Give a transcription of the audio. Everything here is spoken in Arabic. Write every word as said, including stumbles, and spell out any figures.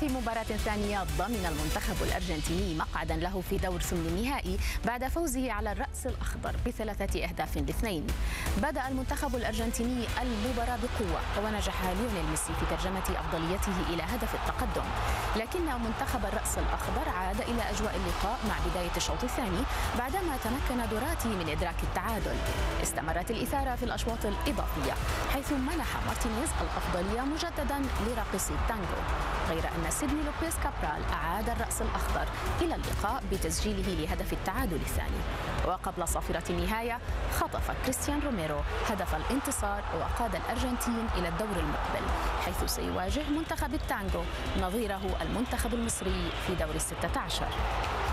في مباراة ثانية ضمن المنتخب الأرجنتيني مقعدا له في دور ثمن النهائي بعد فوزه على الرأس الأخضر بثلاثة أهداف لاثنين. بدأ المنتخب الأرجنتيني المباراة بقوة ونجح ليونيل ميسي في ترجمة أفضليته إلى هدف التقدم، لكن منتخب الرأس الأخضر عاد إلى أجواء اللقاء مع بداية الشوط الثاني بعدما تمكن دوراتي من إدراك التعادل. استمرت الإثارة في الأشواط الإضافية حيث منح مارتينيز الأفضلية مجددا لراقصي التانجو، غير أن سيدني لوبيز كابرال أعاد الرأس الأخضر إلى اللقاء بتسجيله لهدف التعادل الثاني. وقبل صافرة النهاية خطف كريستيان روميرو هدف الانتصار وقاد الأرجنتين إلى الدور المقبل، حيث سيواجه منتخب التانجو نظيره المنتخب المصري في دور الستة عشر.